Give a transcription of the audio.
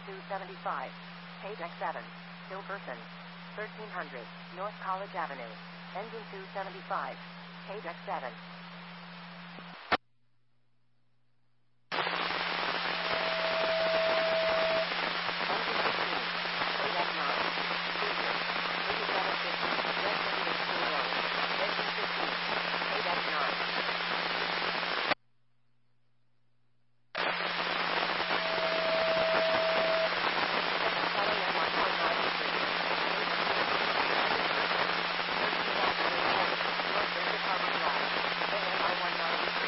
275. Page X7. Hilkerson. 1300. North College Avenue. Engine 275. Page X7.